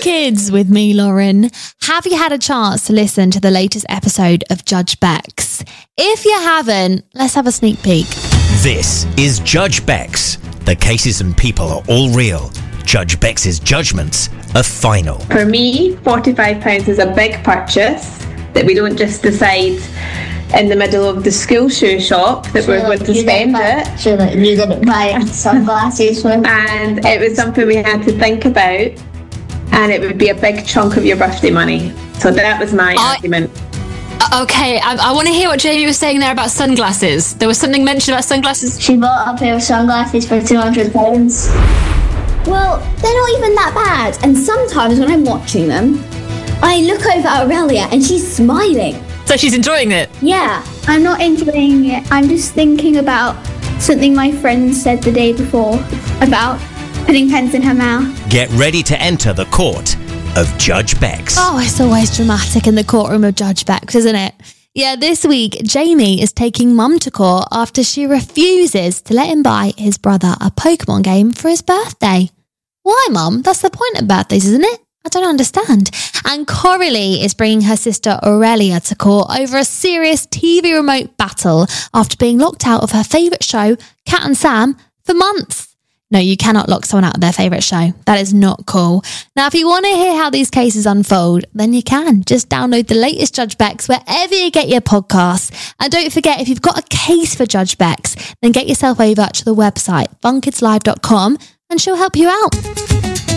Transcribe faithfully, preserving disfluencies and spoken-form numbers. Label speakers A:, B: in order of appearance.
A: Kids with me, Lauren. Have you had a chance to listen to the latest episode of Judge Bex? If you haven't, let's have a sneak peek.
B: This is Judge Bex. The cases and people are all real. Judge Bex's judgments are final.
C: For me, forty-five pounds is a big purchase that we don't just decide in the middle of the school shoe shop that
D: Sure,
C: we're going to
D: you
C: spend
D: didn't buy-
C: it.
D: Sure, like, you didn't buy sunglasses for me.
C: And it was something we had to think about, and it would be a big chunk of your birthday money. So that was my
E: I-
C: argument.
E: Uh, okay, I, I want to hear what Jamie was saying there about sunglasses. There was something mentioned about sunglasses.
D: She bought a pair of sunglasses for two hundred pounds.
F: Well, they're not even that bad. And sometimes when I'm watching them, I look over at Aurelia and she's smiling.
E: So she's enjoying it.
F: Yeah, I'm not enjoying it. I'm just thinking about something my friend said the day before about putting pens in her mouth.
B: Get ready to enter the court of Judge Bex.
A: Oh, it's always dramatic in the courtroom of Judge Bex, isn't it? Yeah, this week, Jamie is taking Mum to court after she refuses to let him buy his brother a Pokemon game for his birthday. Why, Mum? That's the point of birthdays, isn't it? I don't understand. And Coralie is bringing her sister Aurelia to court over a serious T V remote battle after being locked out of her favourite show, Cat and Sam, for months. No, you cannot lock someone out of their favourite show. That is not cool. Now, if you want to hear how these cases unfold, then you can. Just download the latest Judge Bex wherever you get your podcasts. And don't forget, if you've got a case for Judge Bex, then get yourself over to the website, fun kids live dot com, and she'll help you out.